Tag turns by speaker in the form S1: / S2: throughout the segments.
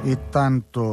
S1: Ήταν το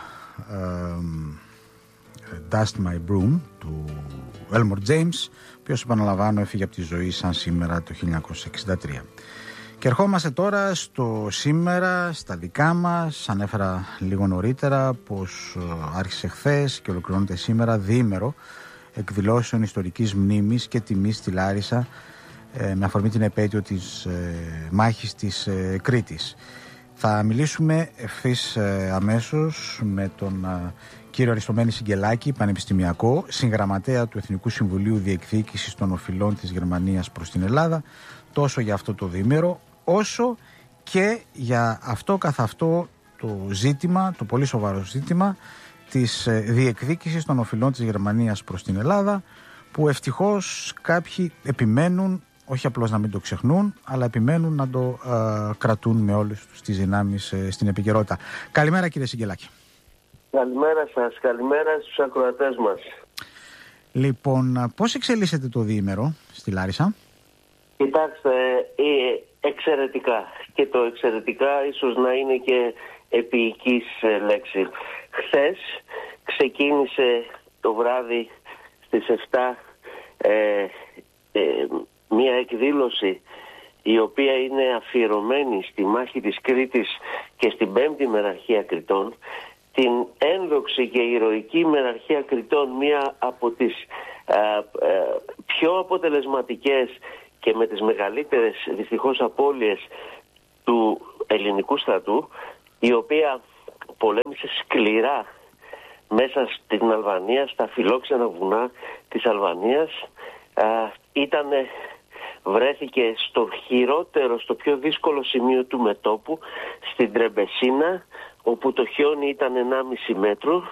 S1: Dust My Broom του Elmore James, ο οποίος, επαναλαμβάνω, έφυγε από τη ζωή σαν σήμερα το 1963. Και ερχόμαστε τώρα στο σήμερα, στα δικά μας. Ανέφερα λίγο νωρίτερα πως άρχισε χθες και ολοκληρώνεται σήμερα διήμερο εκδηλώσεων ιστορικής μνήμης και τιμής στη Λάρισα, με αφορμή την επέτειο της μάχης της Κρήτης. Θα μιλήσουμε ευθύς αμέσως με τον κύριο Αριστομένη Συγγελάκη, πανεπιστημιακό, συγγραμματέα του Εθνικού Συμβουλίου Διεκδίκησης των Οφειλών της Γερμανίας προς την Ελλάδα, τόσο για αυτό το διήμερο, όσο και για αυτό καθ' αυτό το ζήτημα, το πολύ σοβαρό ζήτημα της διεκδίκησης των οφειλών της Γερμανίας προς την Ελλάδα, που ευτυχώς κάποιοι επιμένουν, όχι απλώς να μην το ξεχνούν, αλλά επιμένουν να το κρατούν με όλες τις δυνάμεις στην επικαιρότητα. Καλημέρα, κύριε Συγγελάκη.
S2: Καλημέρα σας, καλημέρα στους ακροατές μας.
S1: Λοιπόν, πώς εξελίσσεται το διήμερο στη Λάρισα?
S2: Κοιτάξτε, εξαιρετικά. Και το εξαιρετικά ίσως να είναι και επίοικης λέξη. Χθες ξεκίνησε το βράδυ στις 7 μια εκδήλωση η οποία είναι αφιερωμένη στη μάχη της Κρήτης και στην 5η Μεραρχία Κρητών, την ένδοξη και ηρωική Μεραρχία Κρητών, μία από τις πιο αποτελεσματικές και με τις μεγαλύτερες δυστυχώς απώλειες του ελληνικού στρατού, η οποία πολέμησε σκληρά μέσα στην Αλβανία, στα φιλόξενα βουνά της Αλβανίας. Βρέθηκε στο χειρότερο, στο πιο δύσκολο σημείο του μετώπου, στην Τρεμπεσίνα, όπου το χιόνι ήταν 1,5 μέτρο,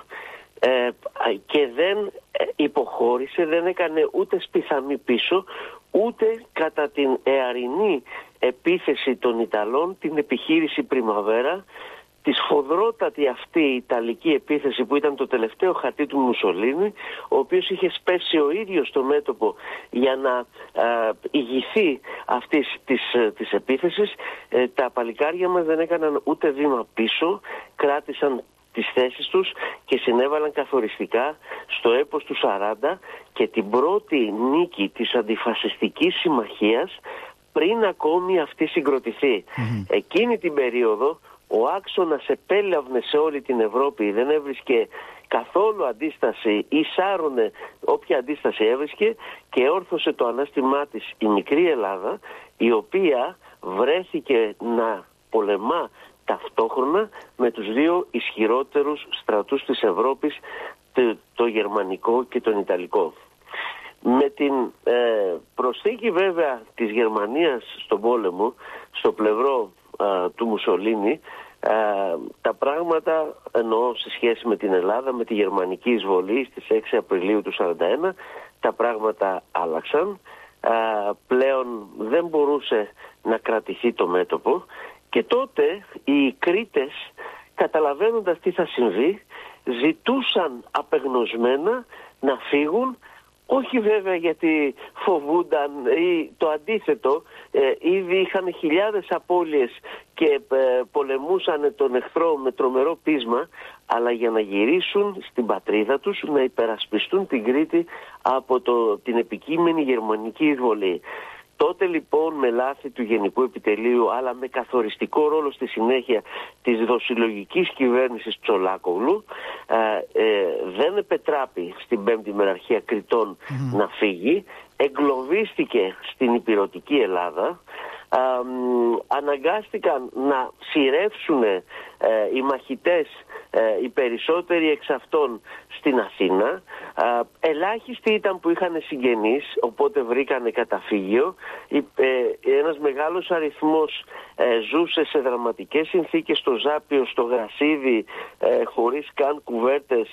S2: και δεν υποχώρησε, δεν έκανε ούτε σπιθαμή πίσω, ούτε κατά την εαρινή επίθεση των Ιταλών, την επιχείρηση Πριμαβέρα, τη σφοδρότατη αυτή Ιταλική επίθεση που ήταν το τελευταίο χαρτί του Μουσολίνη, ο οποίος είχε σπέσει ο ίδιος στο μέτωπο για να ηγηθεί αυτής της επίθεσης. Τα παλικάρια μας δεν έκαναν ούτε βήμα πίσω, κράτησαν τις θέσεις τους και συνέβαλαν καθοριστικά στο έπος του 40 και την πρώτη νίκη της αντιφασιστικής συμμαχίας πριν ακόμη αυτή συγκροτηθεί. Εκείνη την περίοδο ο άξονας επέλαυνε σε όλη την Ευρώπη, δεν έβρισκε καθόλου αντίσταση ή σάρωνε όποια αντίσταση έβρισκε, και όρθωσε το ανάστημά της η μικρή Ελλάδα, η οποία βρέθηκε να πολεμά ταυτόχρονα με τους δύο ισχυρότερους στρατούς της Ευρώπης, το γερμανικό και τον ιταλικό. Με την προσθήκη βέβαια της Γερμανίας στον πόλεμο, στο πλευρό του Μουσολίνη, τα πράγματα, εννοώ σε σχέση με την Ελλάδα, με τη γερμανική εισβολή στις 6 Απριλίου του 1941, τα πράγματα άλλαξαν. Πλέον δεν μπορούσε να κρατηθεί το μέτωπο, και τότε οι Κρήτες, καταλαβαίνοντας τι θα συμβεί, ζητούσαν απεγνωσμένα να φύγουν, όχι βέβαια γιατί φοβούνταν ή το αντίθετο, ήδη είχαν χιλιάδες απώλειες και πολεμούσαν τον εχθρό με τρομερό πείσμα, αλλά για να γυρίσουν στην πατρίδα τους, να υπερασπιστούν την Κρήτη από την επικείμενη γερμανική εισβολή. Τότε λοιπόν, με λάθη του Γενικού Επιτελείου, αλλά με καθοριστικό ρόλο στη συνέχεια της δοσυλλογικής κυβέρνησης Τσολάκογλου, δεν επετράπη στην 5η Μεραρχία Κρητών να φύγει, εγκλωβίστηκε στην υπηρωτική Ελλάδα. Αναγκάστηκαν να σειρεύσουν οι μαχητές, οι περισσότεροι εξ αυτών, στην Αθήνα. Ελάχιστοι ήταν που είχαν συγγενείς, οπότε βρήκανε καταφύγιο. Ένας μεγάλος αριθμός ζούσε σε δραματικές συνθήκες στο Ζάπιο, στο Γρασίδι, χωρίς καν κουβέρτες,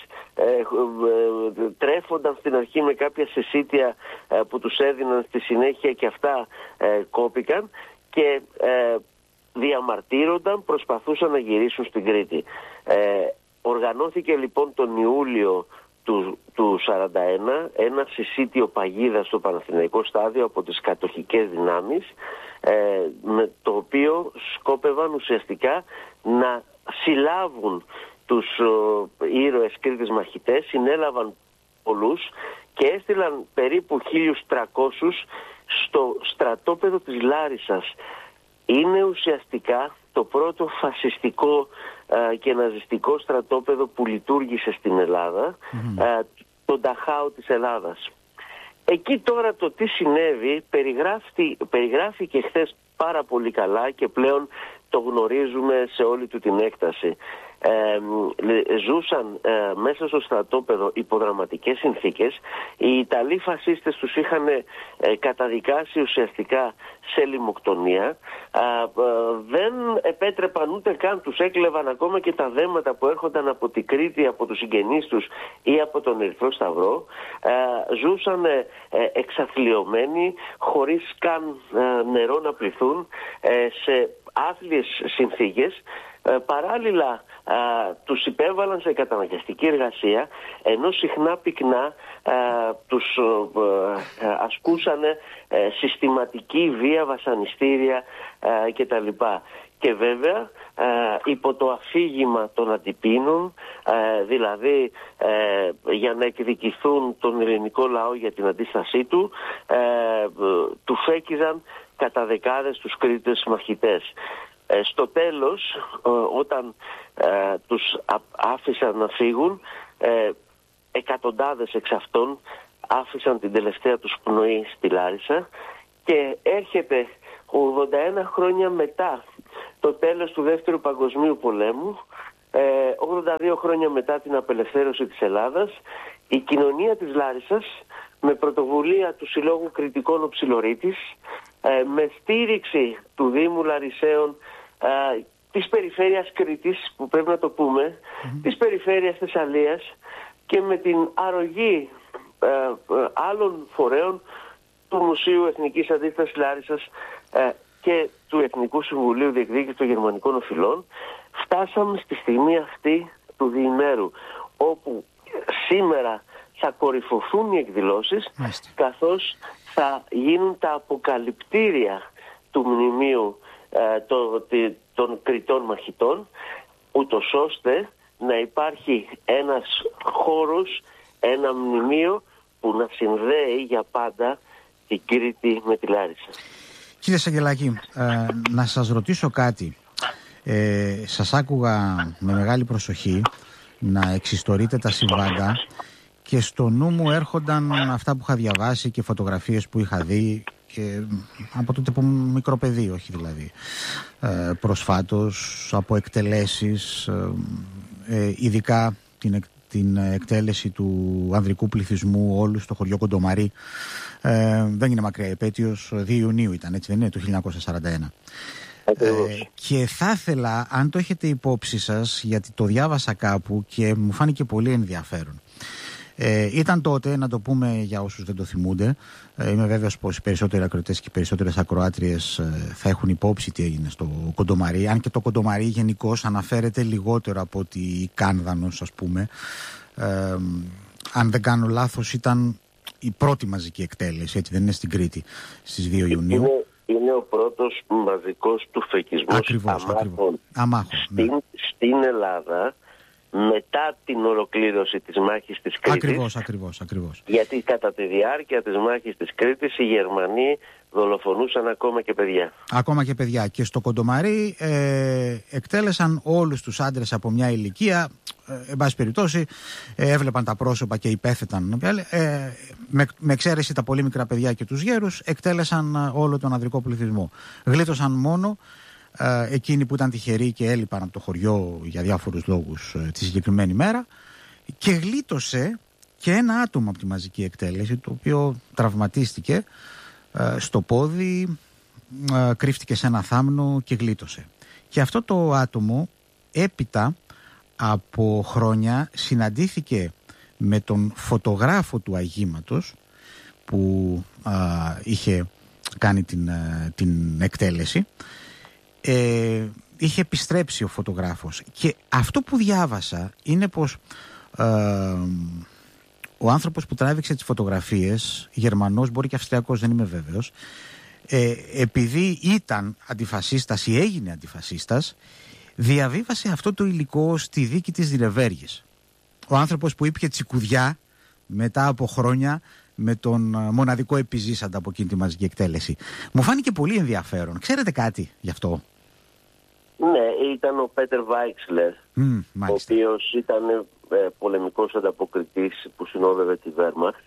S2: τρέφονταν στην αρχή με κάποια σεσίτια που τους έδιναν, στη συνέχεια και αυτά κόπηκαν, και διαμαρτύρονταν, προσπαθούσαν να γυρίσουν στην Κρήτη. Οργανώθηκε λοιπόν τον Ιούλιο του 1941 ένα συσίτιο παγίδα στο Παναθηναϊκό Στάδιο από τις κατοχικές δυνάμεις, με το οποίο σκόπευαν ουσιαστικά να συλλάβουν τους ήρωες Κρήτης μαχητές, συνέλαβαν πολλούς και έστειλαν περίπου 1.300 στο στρατόπεδο της Λάρισσας. Είναι ουσιαστικά το πρώτο φασιστικό και ναζιστικό στρατόπεδο που λειτουργήσε στην Ελλάδα, το Νταχάου της Ελλάδας. Εκεί τώρα το τι συνέβη περιγράφηκε χθες πάρα πολύ καλά και πλέον το γνωρίζουμε σε όλη του την έκταση. Ζούσαν μέσα στο στρατόπεδο υπό δραματικές συνθήκες. Οι Ιταλοί φασίστες τους είχαν καταδικάσει ουσιαστικά σε λιμοκτονία. Δεν επέτρεπαν ούτε καν, τους έκλεβαν ακόμα και τα δέματα που έρχονταν από την Κρήτη, από τους συγγενείς τους ή από τον Ερυθρό Σταυρό. Ζούσαν εξαθλιωμένοι, χωρίς καν νερό να πληθούν, σε άθλιες συνθήκες. Παράλληλα τους υπέβαλαν σε καταναγκαστική εργασία, ενώ συχνά πυκνά τους ασκούσαν συστηματική βία, βασανιστήρια κτλ. Και βέβαια υπό το αφήγημα των αντιπίνων, δηλαδή για να εκδικηθούν τον ελληνικό λαό για την αντίστασή του, του φέκιζαν κατά δεκάδες τους Κρήτες μαχητές. Στο τέλος, όταν τους άφησαν να φύγουν, εκατοντάδες εξ αυτών άφησαν την τελευταία τους πνοή στη Λάρισα και έρχεται 81 χρόνια μετά το τέλος του Δεύτερου Παγκοσμίου Πολέμου, 82 χρόνια μετά την απελευθέρωση της Ελλάδας, η κοινωνία της Λάρισσας με πρωτοβουλία του Συλλόγου Κρητικών Οψιλορρίτης, με στήριξη του Δήμου Λαρισαίων, της περιφέρειας Κρήτης, που πρέπει να το πούμε, της περιφέρειας Θεσσαλίας και με την αρρωγή άλλων φορέων του Μουσείου Εθνικής Αντίστασης Λάρισσας και του Εθνικού Συμβουλίου Διεκδίκησης των Γερμανικών Οφειλών, φτάσαμε στη στιγμή αυτή του διημέρου, όπου σήμερα θα κορυφωθούν οι εκδηλώσεις, καθώς θα γίνουν τα αποκαλυπτήρια του μνημείου των Κρητών μαχητών, ούτως ώστε να υπάρχει ένας χώρος, ένα μνημείο που να συνδέει για πάντα την Κρήτη με τη Λάρισα.
S1: Κύριε Σαγγελάκη, να σας ρωτήσω κάτι. Σας άκουγα με μεγάλη προσοχή να εξιστορείτε τα συμβάντα και στο νου μου έρχονταν αυτά που είχα διαβάσει και φωτογραφίες που είχα δει και από τότε που μικρό παιδί, όχι δηλαδή προσφάτως, από εκτελέσεις, ειδικά την εκτέλεση του ανδρικού πληθυσμού όλου στο χωριό Κοντομαρί. Δεν είναι μακριά η επέτειος, 2 Ιουνίου ήταν, έτσι δεν είναι, του 1941. Και θα ήθελα, αν το έχετε υπόψη σας, γιατί το διάβασα κάπου και μου φάνηκε πολύ ενδιαφέρον. Ήταν τότε, να το πούμε για όσους δεν το θυμούνται, είμαι βέβαιος πως οι περισσότεροι ακροατές και οι περισσότερες ακροάτριες θα έχουν υπόψη τι έγινε στο Κοντομαρί, αν και το Κοντομαρί γενικώς αναφέρεται λιγότερο από ότι Κάνδανος, ας πούμε. Αν δεν κάνω λάθος, ήταν η πρώτη μαζική εκτέλεση, έτσι δεν είναι, στην Κρήτη, στις 2 Ιουνίου.
S2: Είναι ο πρώτος μαζικός του φεκισμού αμάχων στην Ελλάδα, μετά την ολοκλήρωση της μάχης της Κρήτης.
S1: Ακριβώς.
S2: Γιατί κατά τη διάρκεια της μάχης της Κρήτης οι Γερμανοί δολοφονούσαν ακόμα και παιδιά. Και στο Κοντομαρί
S1: εκτέλεσαν όλους τους άντρες από μια ηλικία, εν πάση περιπτώσει έβλεπαν τα πρόσωπα και υπέθεταν, με εξαίρεση τα πολύ μικρά παιδιά και τους γέρους, εκτέλεσαν όλο τον ανδρικό πληθυσμό. Γλίτωσαν μόνο εκείνοι που ήταν τυχεροί και έλειπαν από το χωριό για διάφορους λόγους τη συγκεκριμένη μέρα, και γλίτωσε και ένα άτομο από τη μαζική εκτέλεση, το οποίο τραυματίστηκε στο πόδι, κρύφτηκε σε ένα θάμνο και γλίτωσε. Και αυτό το άτομο έπειτα από χρόνια συναντήθηκε με τον φωτογράφο του αγήματος που είχε κάνει την εκτέλεση. Είχε επιστρέψει ο φωτογράφος και αυτό που διάβασα είναι πως ο άνθρωπος που τράβηξε τις φωτογραφίες, Γερμανός, μπορεί και Αυστριακός, δεν είμαι βέβαιος, επειδή ήταν αντιφασίστας ή έγινε αντιφασίστας, διαβίβασε αυτό το υλικό στη δίκη της Δινεβέργης. Ο άνθρωπος που ήπια τσικουδιά μετά από χρόνια με τον μοναδικό επιζήσαντα από εκείνη τη μαζική εκτέλεση. Μου φάνηκε πολύ ενδιαφέρον. Ξέρετε κάτι γι' αυτό?
S2: Ναι, ήταν ο Πέτερ Βάιξλερ, ο οποίος ήταν πολεμικός ανταποκριτής που συνόδευε τη Βέρμαχτ.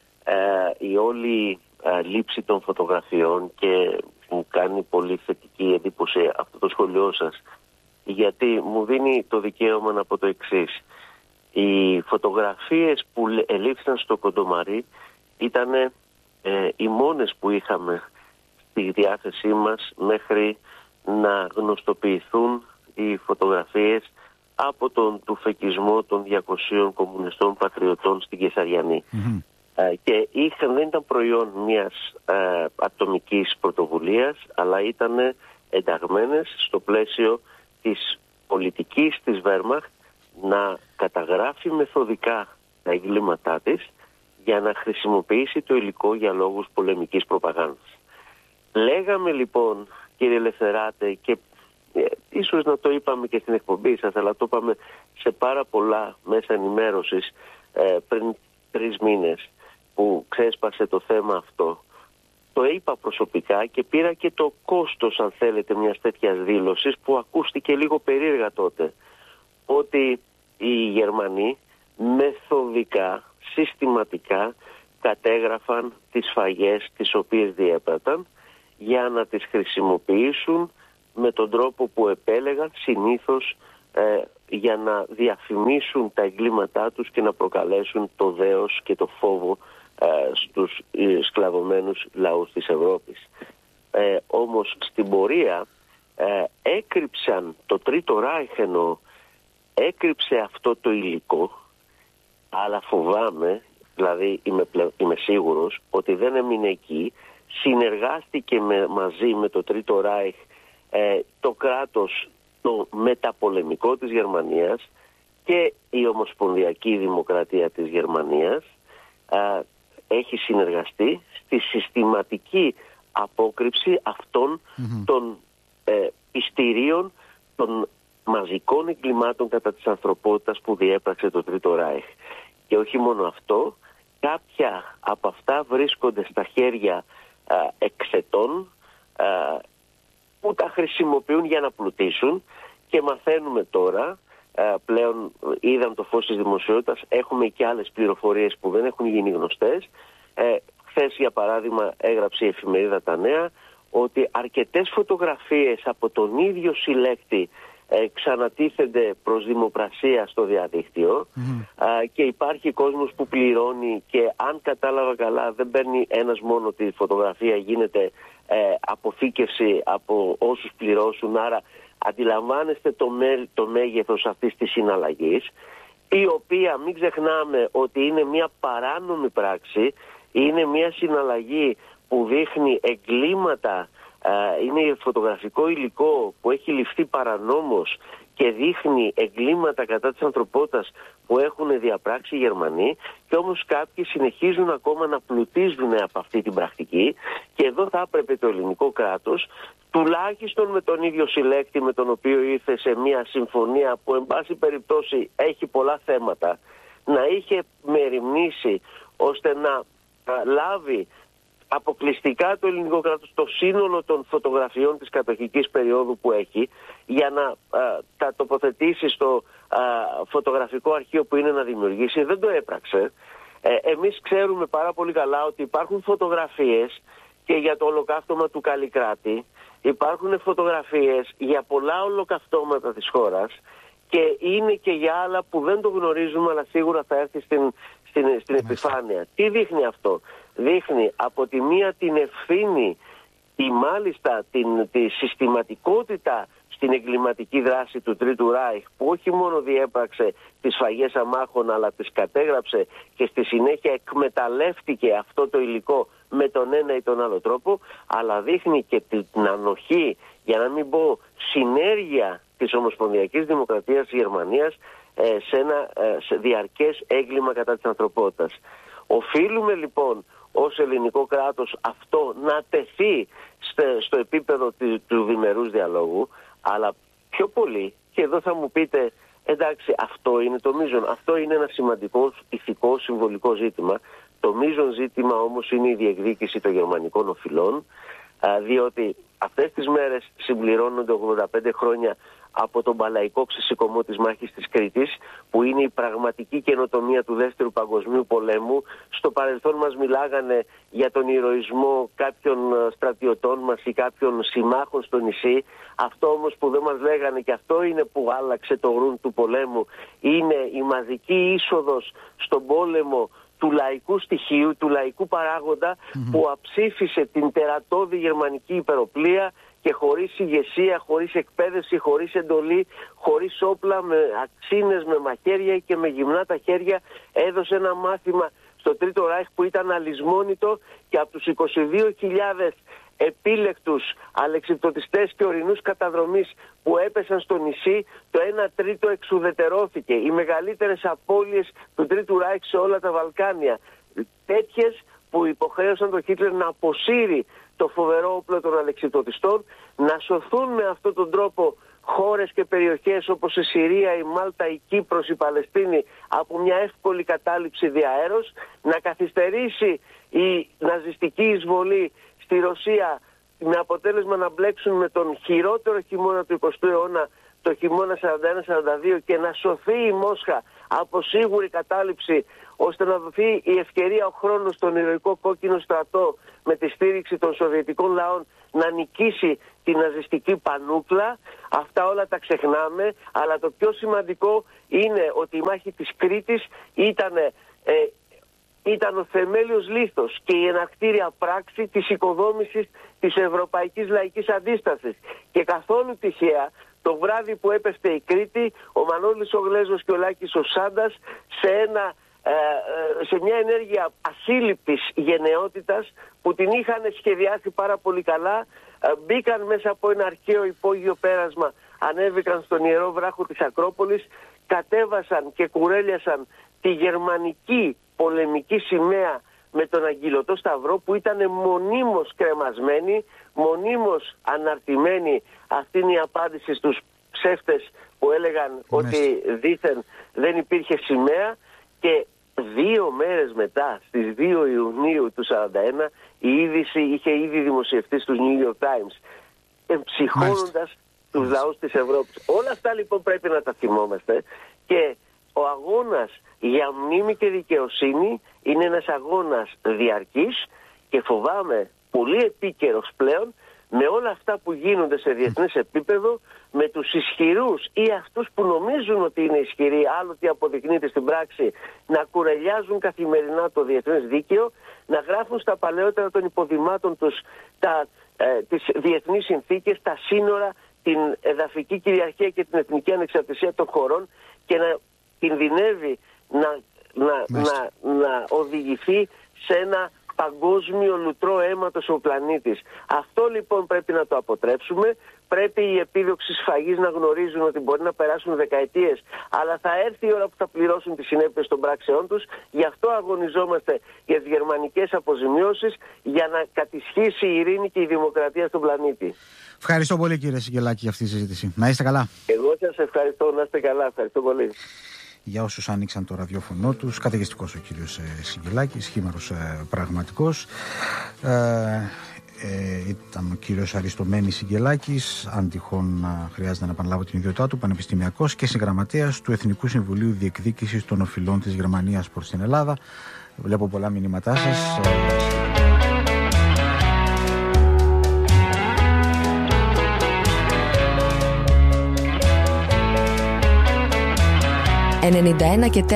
S2: Η όλη λήψη των φωτογραφιών, και μου κάνει πολύ θετική εντύπωση αυτό το σχολείο σας, γιατί μου δίνει το δικαίωμα να πω το εξής. Οι φωτογραφίες που ελήφθησαν στο Κοντομαρί ήταν οι μόνες που είχαμε στη διάθεσή μας μέχρι να γνωστοποιηθούν οι φωτογραφίες από τον τουφεκισμό των 200 κομμουνιστών πατριωτών στην Κεσαριανή. Και δεν ήταν προϊόν μιας ατομικής πρωτοβουλίας, αλλά ήταν ενταγμένες στο πλαίσιο της πολιτικής της Βέρμαχτ να καταγράφει μεθοδικά τα εγκλήματά της για να χρησιμοποιήσει το υλικό για λόγους πολεμικής προπαγάνδας. Λέγαμε λοιπόν, κύριε Ελευθεράτε, και ίσως να το είπαμε και στην εκπομπή σας, αλλά το είπαμε σε πάρα πολλά μέσα ενημέρωσης πριν 3 μήνες που ξέσπασε το θέμα αυτό. Το είπα προσωπικά και πήρα και το κόστος, αν θέλετε, μιας τέτοιας δήλωσης που ακούστηκε λίγο περίεργα τότε. Ότι οι Γερμανοί μεθοδικά, συστηματικά κατέγραφαν τις σφαγές τις οποίες διέπραταν για να τις χρησιμοποιήσουν με τον τρόπο που επέλεγαν, συνήθως για να διαφημίσουν τα εγκλήματά τους και να προκαλέσουν το δέος και το φόβο στους σκλαβωμένους λαούς της Ευρώπης. Όμως στην πορεία έκρυψαν, το Τρίτο Ράιχ έκρυψε αυτό το υλικό, αλλά φοβάμαι, δηλαδή είμαι σίγουρος ότι δεν έμεινε εκεί, συνεργάστηκε μαζί με το Τρίτο Ράιχ το κράτος το μεταπολεμικό της Γερμανίας και η Ομοσπονδιακή Δημοκρατία της Γερμανίας έχει συνεργαστεί στη συστηματική απόκρυψη αυτών των πιστηρίων των μαζικών εγκλημάτων κατά της ανθρωπότητας που διέπραξε το Τρίτο Ράιχ. Και όχι μόνο αυτό, κάποια από αυτά βρίσκονται στα χέρια εξετών που τα χρησιμοποιούν για να πλουτίσουν, και μαθαίνουμε τώρα, πλέον είδαν το φως της δημοσιότητας, έχουμε και άλλες πληροφορίες που δεν έχουν γίνει γνωστές. Χθες, για παράδειγμα, έγραψε η εφημερίδα Τα Νέα ότι αρκετές φωτογραφίες από τον ίδιο συλλέκτη ξανατίθενται προς δημοπρασία στο διαδίκτυο και υπάρχει κόσμος που πληρώνει, και αν κατάλαβα καλά δεν παίρνει ένας μόνο τη φωτογραφία, γίνεται αποθήκευση από όσους πληρώσουν. Άρα αντιλαμβάνεστε το μέγεθος αυτής της συναλλαγής, η οποία, μην ξεχνάμε ότι είναι μια παράνομη πράξη, είναι μια συναλλαγή που δείχνει εγκλήματα. Είναι φωτογραφικό υλικό που έχει ληφθεί παρανόμως και δείχνει εγκλήματα κατά της ανθρωπότητας που έχουν διαπράξει οι Γερμανοί, και όμως κάποιοι συνεχίζουν ακόμα να πλουτίζουν από αυτή την πρακτική. Και εδώ θα έπρεπε το ελληνικό κράτος, τουλάχιστον με τον ίδιο συλλέκτη με τον οποίο ήρθε σε μια συμφωνία που εν πάση περιπτώσει έχει πολλά θέματα, να είχε μεριμνήσει ώστε να λάβει αποκλειστικά το ελληνικό κράτος το σύνολο των φωτογραφιών της κατοχικής περίοδου που έχει, για να τα τοποθετήσει στο φωτογραφικό αρχείο που είναι να δημιουργήσει. Δεν το έπραξε. Εμείς ξέρουμε πάρα πολύ καλά ότι υπάρχουν φωτογραφίες και για το ολοκαύτωμα του Καλλικράτη, υπάρχουν φωτογραφίες για πολλά ολοκαυτώματα της χώρας, και είναι και για άλλα που δεν το γνωρίζουμε, αλλά σίγουρα θα έρθει στην επιφάνεια. Τι δείχνει αυτό? Δείχνει από τη μία την ευθύνη, μάλιστα τη συστηματικότητα στην εγκληματική δράση του Τρίτου Ράιχ, που όχι μόνο διέπραξε τις σφαγές αμάχων, αλλά τις κατέγραψε και στη συνέχεια εκμεταλλεύτηκε αυτό το υλικό με τον ένα ή τον άλλο τρόπο, αλλά δείχνει και την ανοχή, για να μην πω συνέργεια, της Ομοσπονδιακής Δημοκρατίας της Γερμανίας σε ένα διαρκές έγκλημα κατά της ανθρωπότητας. Οφείλουμε λοιπόν ως ελληνικό κράτος αυτό να τεθεί στο επίπεδο του διμερούς διαλόγου, αλλά πιο πολύ, και εδώ θα μου πείτε, εντάξει, αυτό είναι το μείζον. Αυτό είναι ένα σημαντικό ηθικό, συμβολικό ζήτημα. Το μείζον ζήτημα όμως είναι η διεκδίκηση των γερμανικών οφειλών, διότι αυτές τις μέρες συμπληρώνονται 85 χρόνια από τον παλαϊκό ξεσηκωμό της μάχης της Κρήτης, που είναι η πραγματική καινοτομία του Δεύτερου Παγκοσμίου Πολέμου. Στο παρελθόν μας μιλάγανε για τον ηρωισμό κάποιων στρατιωτών μας ή κάποιων συμμάχων στο νησί. Αυτό όμως που δεν μας λέγανε, και αυτό είναι που άλλαξε το ρουν του πολέμου, είναι η μαζική είσοδος στον πόλεμο του λαϊκού στοιχείου, του λαϊκού παράγοντα, που αψήφισε την τερατώδη γερμανική υπεροπλία και χωρίς ηγεσία, χωρίς εκπαίδευση, χωρίς εντολή, χωρίς όπλα, με αξίνες, με μαχαίρια και με γυμνά τα χέρια, έδωσε ένα μάθημα στο Τρίτο Ράιχ που ήταν αλυσμόνητο, και από τους 22.000 επίλεκτους αλεξιπτωτιστές και ορεινούς καταδρομής που έπεσαν στο νησί, το 1/3 εξουδετερώθηκε. Οι μεγαλύτερες απώλειες του Τρίτου Ράιχ σε όλα τα Βαλκάνια. Τέτοιες που υποχρέωσαν τον Χίτλερ να αποσύρει το φοβερό όπλο των αλεξιπτωτιστών, να σωθούν με αυτόν τον τρόπο χώρες και περιοχές όπως η Συρία, η Μάλτα, η Κύπρος, η Παλαιστίνη από μια εύκολη κατάληψη διαέρος, να καθυστερήσει η ναζιστική εισβολή στη Ρωσία με αποτέλεσμα να μπλέξουν με τον χειρότερο χειμώνα του 20ου αιώνα, το χειμώνα 41-42, και να σωθεί η Μόσχα από σίγουρη κατάληψη, ώστε να δοθεί η ευκαιρία, ο χρόνος στον ηρωικό κόκκινο στρατό με τη στήριξη των σοβιετικών λαών να νικήσει την ναζιστική πανούκλα. Αυτά όλα τα ξεχνάμε, αλλά το πιο σημαντικό είναι ότι η μάχη της Κρήτης ήταν ο θεμέλιος λίθος και η εναρκτήρια πράξη της οικοδόμησης της ευρωπαϊκής λαϊκής αντίστασης. Και καθόλου τυχαία, το βράδυ που έπεφτε η Κρήτη, ο Μανώλης ο Γλέζος και ο Λάκης ο Σάντας, σε μια ενέργεια ασύλληπτης γενναιότητας που την είχαν σχεδιάσει πάρα πολύ καλά, μπήκαν μέσα από ένα αρχαίο υπόγειο πέρασμα, ανέβηκαν στον ιερό βράχο της Ακρόπολης, κατέβασαν και κουρέλιασαν τη γερμανική πολεμική σημαία με τον αγγυλωτό σταυρό, που ήταν μονίμως κρεμασμένη, μονίμως αναρτημένη. Αυτή είναι η απάντηση στους ψεύτες που έλεγαν ότι δήθεν δεν υπήρχε σημαία. Και 2 μέρες μετά, στις 2 Ιουνίου του 1941, η είδηση είχε ήδη δημοσιευτεί στους New York Times, εμψυχώνοντας τους λαούς της Ευρώπης. Όλα αυτά λοιπόν πρέπει να τα θυμόμαστε, και ο αγώνας για μνήμη και δικαιοσύνη είναι ένας αγώνας διαρκής και φοβάμαι πολύ επίκαιρος πλέον, με όλα αυτά που γίνονται σε διεθνές επίπεδο, με τους ισχυρούς ή αυτούς που νομίζουν ότι είναι ισχυροί, άλλοτε αποδεικνύεται στην πράξη, να κουρελιάζουν καθημερινά το διεθνές δίκαιο, να γράφουν στα παλαιότερα των υποδημάτων τους τις διεθνείς συνθήκες, τα σύνορα, την εδαφική κυριαρχία και την εθνική ανεξαρτησία των χωρών, και να κινδυνεύει να οδηγηθεί σε ένα παγκόσμιο λουτρό αίματος ο πλανήτης. Αυτό λοιπόν πρέπει να το αποτρέψουμε. Πρέπει οι επίδοξοι σφαγείς να γνωρίζουν ότι μπορεί να περάσουν δεκαετίες, αλλά θα έρθει η ώρα που θα πληρώσουν τις συνέπειες των πράξεών τους. Γι' αυτό αγωνιζόμαστε για τις γερμανικές αποζημιώσεις, για να κατησχίσει η ειρήνη και η δημοκρατία στον πλανήτη.
S1: Ευχαριστώ πολύ, κύριε Συγγελάκη, για αυτή τη συζήτηση. Να είστε καλά.
S2: Εγώ σας ευχαριστώ, να είστε καλά. Ευχαριστώ πολύ.
S1: Για όσους άνοιξαν το ραδιόφωνο τους, καταιγιστικός ο κύριος Συγγελάκης, χήμαρος πραγματικός. Ήταν ο κύριος Αριστομένης Συγγελάκης, αν τυχόν χρειάζεται να επαναλάβω την ιδιότητά του, πανεπιστημιακός και συγγραμματέας του Εθνικού Συμβουλίου Διεκδίκησης των Οφειλών της Γερμανίας προς την Ελλάδα. Βλέπω πολλά μηνύματά σας.
S3: 91 και 4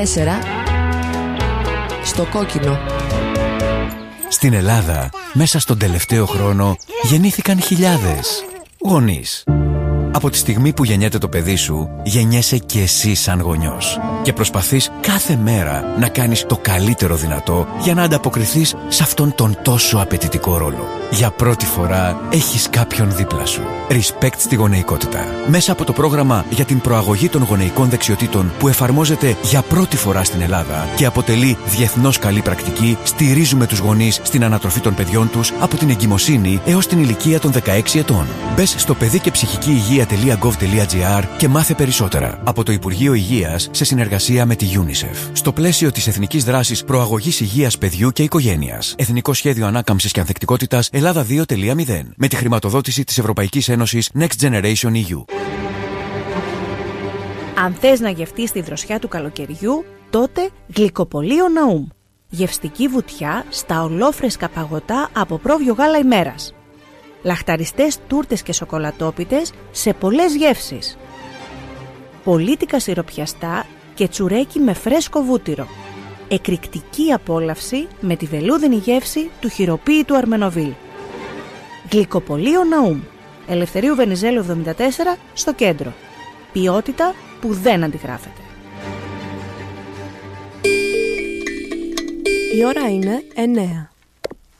S3: στο κόκκινο.
S4: Στην Ελλάδα, μέσα στον τελευταίο χρόνο, γεννήθηκαν χιλιάδες γονείς. Από τη στιγμή που γεννιέται το παιδί σου, γεννιέσαι και εσύ σαν γονιός. Και προσπαθείς κάθε μέρα να κάνεις το καλύτερο δυνατό για να ανταποκριθείς σε αυτόν τον τόσο απαιτητικό ρόλο. Για πρώτη φορά έχεις κάποιον δίπλα σου. Respect στη γονεϊκότητα. Μέσα από το πρόγραμμα για την προαγωγή των γονεϊκών δεξιοτήτων που εφαρμόζεται για πρώτη φορά στην Ελλάδα και αποτελεί διεθνώς καλή πρακτική, στηρίζουμε τους γονείς στην ανατροφή των παιδιών τους από την εγκυμοσύνη έως την ηλικία των 16 ετών. Μπες στο παιδί και ψυχική υγεία υγεία.gov.gr και μάθε περισσότερα. Από το Υπουργείο Υγείας σε συνεργασία με τη UNICEF. Στο πλαίσιο της Εθνικής Δράσης Προαγωγής Υγείας Παιδιού και Οικογένειας. Εθνικό Σχέδιο Ανάκαμψης και Ανθεκτικότητας Ελλάδα 2.0. Με τη χρηματοδότηση της Ευρωπαϊκής Ένωσης Next Generation EU.
S3: Αν θες να γευτείς τη δροσιά του καλοκαιριού, τότε γλυκοπολείο Ναούμ. Γευστική βουτιά στα ολόφρεσκα παγωτά από πρόβιο γάλα ημέρας. Λαχταριστές τούρτες και σοκολατόπιτες σε πολλές γεύσεις. Πολίτικα σιροπιαστά και τσουρέκι με φρέσκο βούτυρο. Εκρηκτική απόλαυση με τη βελούδινη γεύση του χειροποίητου Αρμενοβίλ. Γλυκοπολείο Ναούμ. Ελευθερίου Βενιζέλου 74 στο κέντρο. Ποιότητα που δεν αντιγράφεται.
S5: Η ώρα είναι 9.